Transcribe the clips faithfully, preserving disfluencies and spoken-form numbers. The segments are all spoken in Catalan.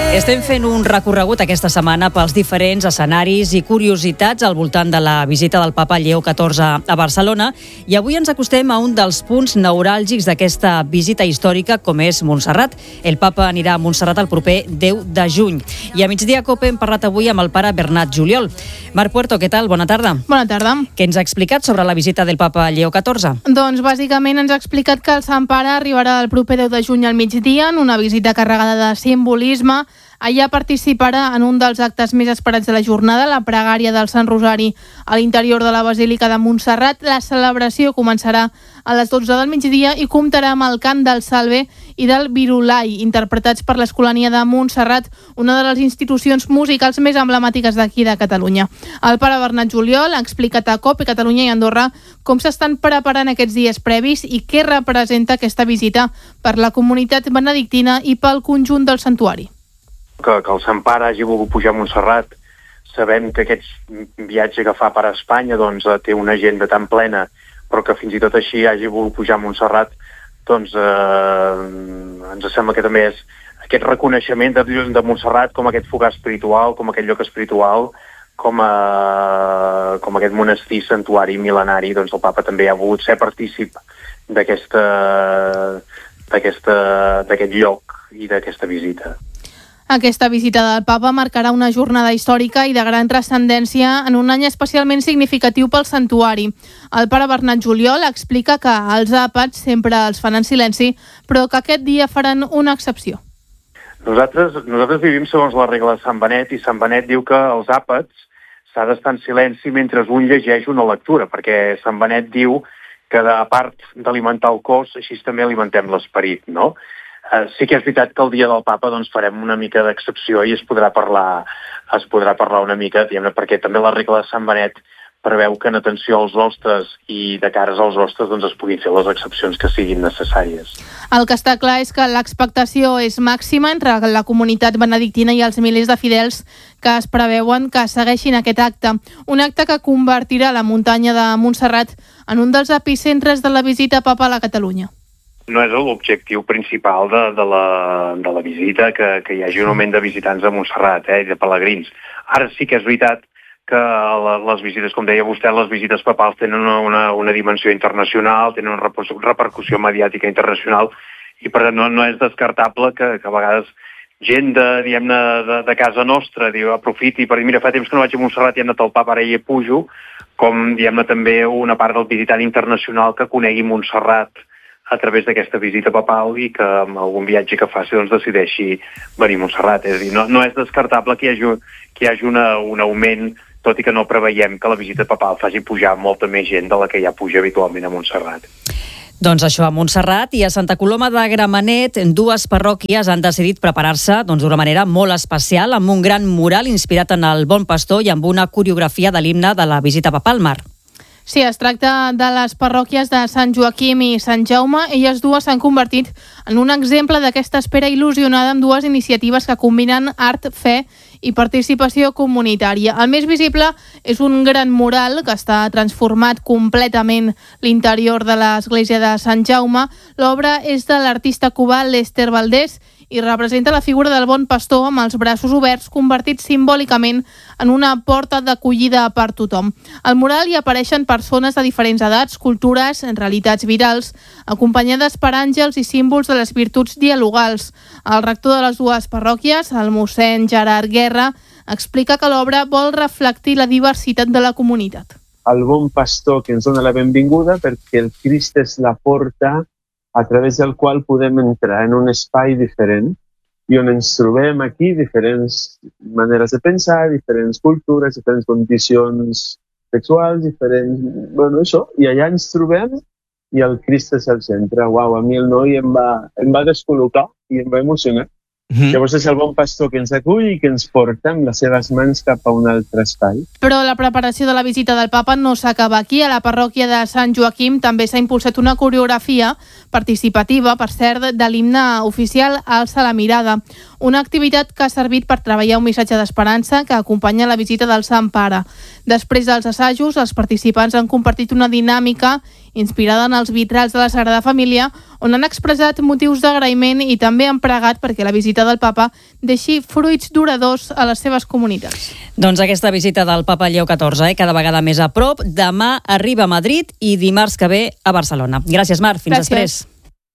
Estem fent un recorregut aquesta setmana pels diferents escenaris i curiositats al voltant de la visita del papa Lleó catorze a Barcelona i avui ens acostem a un dels punts neuràlgics d'aquesta visita històrica com és Montserrat. El papa anirà a Montserrat el proper deu de juny. I a migdia COPE hem parlat avui amb el pare Bernat Juliol. Marc Puerto, què tal? Bona tarda. Bona tarda. Què ens ha explicat sobre la visita del papa Lleó catorze? Doncs bàsicament ens ha explicat que el Sant Pare arribarà el proper deu de juny al migdia en una visita carregada de simbolisme. Allà participarà en un dels actes més esperats de la jornada, la pregària del Sant Rosari a l'interior de la Basílica de Montserrat. La celebració començarà a les dotze del migdia i comptarà amb el cant del Salve i del Virulai, interpretats per l'Escolania de Montserrat, una de les institucions musicals més emblemàtiques d'aquí de Catalunya. El pare Bernat Juliol ha explicat a COPE Catalunya i Andorra com s'estan preparant aquests dies previs i què representa aquesta visita per la comunitat benedictina i pel conjunt del santuari. Que, que el Sant Pare hagi volgut pujar a Montserrat. Sabem que aquest viatge que fa per a Espanya doncs, té una agenda tan plena, però que fins i tot així hagi volgut pujar a Montserrat, doncs eh, ens sembla que també és aquest reconeixement de, de Montserrat com aquest fogar espiritual, com aquest lloc espiritual, com, a, com aquest monestir santuari mil·lenari. Doncs el papa també ha volgut ser partícip d'aquesta, d'aquesta, d'aquest lloc i d'aquesta visita. Aquesta visita del papa marcarà una jornada històrica i de gran transcendència en un any especialment significatiu pel santuari. El pare Bernat Juliol explica que els àpats sempre els fan en silenci, però que aquest dia faran una excepció. Nosaltres, nosaltres vivim segons la regla de Sant Benet, i Sant Benet diu que els àpats s'ha d'estar en silenci mentre un llegeix una lectura, perquè Sant Benet diu que a part d'alimentar el cos, així també alimentem l'esperit, no? Uh, sí que és veritat que el dia del papa doncs, farem una mica d'excepció i es podrà parlar es podrà parlar una mica, diguem-ne, perquè també la regla de Sant Benet preveu que en atenció als hostes i de cares als hostes doncs, es puguin fer les excepcions que siguin necessàries. El que està clar és que l'expectació és màxima entre la comunitat benedictina i els milers de fidels que es preveuen que segueixin aquest acte. Un acte que convertirà la muntanya de Montserrat en un dels epicentres de la visita papal a Catalunya. No és l'objectiu principal de, de, la, de la visita, que, que hi hagi un augment de visitants a Montserrat, eh, de pelegrins. Ara sí que és veritat que la, les visites, com deia vostè, les visites papals tenen una, una, una dimensió internacional, tenen una repercussió mediàtica internacional, i per tant no, no és descartable que, que a vegades gent de, diguem-ne, de, de casa nostra diu, aprofiti per dir, mira, fa temps que no vaig a Montserrat i he anat al papa, ara hi pujo, com diguem-ne també una part del visitant internacional que conegui Montserrat a través d'aquesta visita papal i que amb algun viatge que faci doncs, decideixi venir a Montserrat. És a dir, no, no és descartable que hi hagi, que hi hagi una, un augment, tot i que no preveiem que la visita papal faci pujar molta més gent de la que ja puja habitualment a Montserrat. Doncs això, a Montserrat i a Santa Coloma de Gramenet, dues parròquies han decidit preparar-se doncs, d'una manera molt especial, amb un gran mural inspirat en el Bon Pastor i amb una coreografia de l'himne de la visita papal. Mar. Sí, es tracta de les parròquies de Sant Joaquim i Sant Jaume. Elles dues s'han convertit en un exemple d'aquesta espera il·lusionada amb dues iniciatives que combinen art, fe i participació comunitària. El més visible és un gran mural que està transformat completament l'interior de l'església de Sant Jaume. L'obra és de l'artista cubà Lester Valdés i representa la figura del Bon Pastor amb els braços oberts, convertits simbòlicament en una porta d'acollida per tothom. Al mural hi apareixen persones de diferents edats, cultures, realitats vitals, acompanyades per àngels i símbols de les virtuts dialogals. El rector de les dues parròquies, el mossèn Gerard Guerra, explica que l'obra vol reflectir la diversitat de la comunitat. El Bon Pastor que ens dona la benvinguda perquè el Crist és la porta a través del qual podem entrar en un espai diferent i on ens trobem aquí diferents maneres de pensar, diferents cultures, diferents condicions sexuals, diferents... Bueno, això, i allà ens trobem i el Crist és al centre. Uau, a mi el noi em va, em va descol·locar i em va emocionar. Mm-hmm. Llavors és el Bon Pastor que ens acull i que ens porta amb les seves mans cap a un altre espai. Però la preparació de la visita del papa no s'acaba aquí. A la parròquia de Sant Joaquim també s'ha impulsat una coreografia participativa, per cert, de l'himne oficial Alça la mirada. Una activitat que ha servit per treballar un missatge d'esperança que acompanya la visita del Sant Pare. Després dels assajos, els participants han compartit una dinàmica inspirada en els vitrals de la Sagrada Família, on han expressat motius d'agraïment i també han pregat perquè la visita visita del papa deixi fruits duradors a les seves comunitats. Doncs aquesta visita del papa Lleó catorze, eh, cada vegada més a prop. Demà arriba a Madrid i dimarts que ve a Barcelona. Gràcies, Mar. Fins Gràcies. després.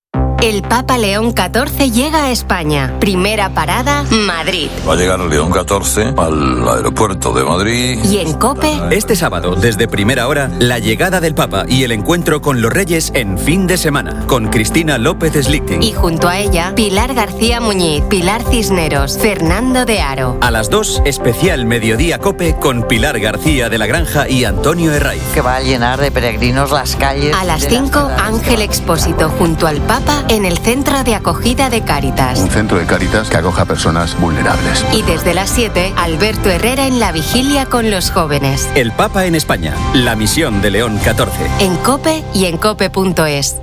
El Papa León catorce llega a España. Primera parada, Madrid. Va a llegar León catorce al aeropuerto de Madrid. Y en COPE... Este sábado, desde primera hora, la llegada del Papa y el encuentro con los Reyes en fin de semana, con Cristina López Slichting. Y junto a ella, Pilar García Muñiz, Pilar Cisneros, Fernando de Aro. A las dos, especial Mediodía COPE con Pilar García de la Granja y Antonio Herraiz. Que va a llenar de peregrinos las calles. A las cinco, Ángel Expósito junto al Papa en el Centro de Acogida de Cáritas. Un centro de Cáritas que acoja a personas vulnerables. Y desde las siete, Alberto Herrera en la vigilia con los jóvenes. El Papa en España, la misión de León catorce. En COPE y en cope punto es.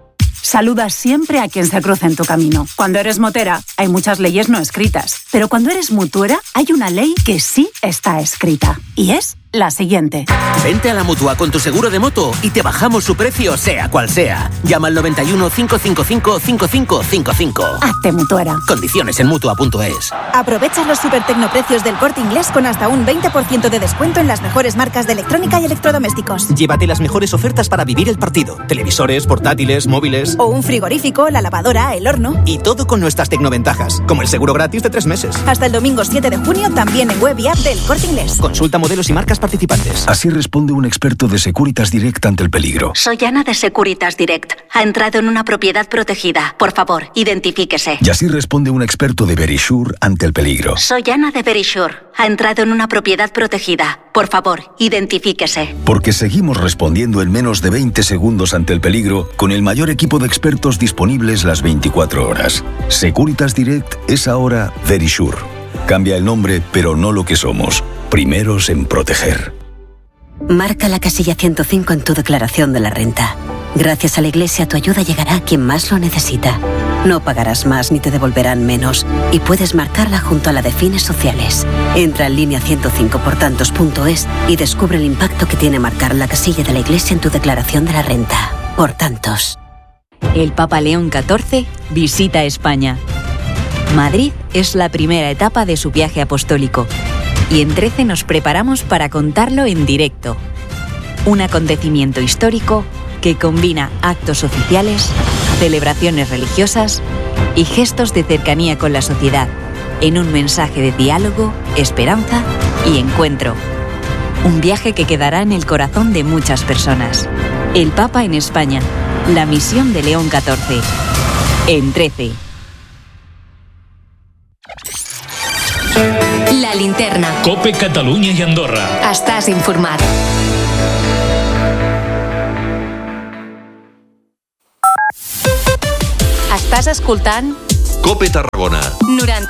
Saluda siempre a quien se cruza en tu camino. Cuando eres motera, hay muchas leyes no escritas. Pero cuando eres mutuera, hay una ley que sí está escrita. Y es la siguiente. Vente a la Mutua con tu seguro de moto y te bajamos su precio sea cual sea. Llama al noventa y uno, cinco cinco cinco, cinco cinco cinco cinco. Hazte mutuera. Condiciones en mutua punto es. Aprovecha los super tecnoprecios del Corte Inglés con hasta un veinte por ciento de descuento en las mejores marcas de electrónica y electrodomésticos. Llévate las mejores ofertas para vivir el partido. Televisores, portátiles, móviles. O un frigorífico, la lavadora, el horno. Y todo con nuestras tecnoventajas, como el seguro gratis de tres meses. Hasta el domingo siete de junio también en web y app del Corte Inglés. Consulta modelos y marcas participantes. Así responde un experto de Securitas Direct ante el peligro. Soy Ana de Securitas Direct. Ha entrado en una propiedad protegida. Por favor, identifíquese. Y así responde un experto de Verisure ante el peligro. Soy Ana de Verisure. Ha entrado en una propiedad protegida. Por favor, identifíquese. Porque seguimos respondiendo en menos de veinte segundos ante el peligro con el mayor equipo de expertos disponibles las veinticuatro horas. Securitas Direct es ahora Verisure. Cambia el nombre, pero no lo que somos. Primeros en proteger. Marca la casilla ciento cinco en tu declaración de la renta. Gracias a la Iglesia, tu ayuda llegará a quien más lo necesita. No pagarás más ni te devolverán menos y puedes marcarla junto a la de fines sociales. Entra en línea ciento cinco por tantos punto es y descubre el impacto que tiene marcar la casilla de la Iglesia en tu declaración de la renta. Por tantos. El Papa León catorce visita España. Madrid es la primera etapa de su viaje apostólico. Y en trece nos preparamos para contarlo en directo. Un acontecimiento histórico que combina actos oficiales, celebraciones religiosas y gestos de cercanía con la sociedad, en un mensaje de diálogo, esperanza y encuentro. Un viaje que quedará en el corazón de muchas personas. El Papa en España, la misión de León catorce. En trece. La linterna. COPE Catalunya i Andorra. Estàs informat. Estàs escoltant COPE Tarragona. noranta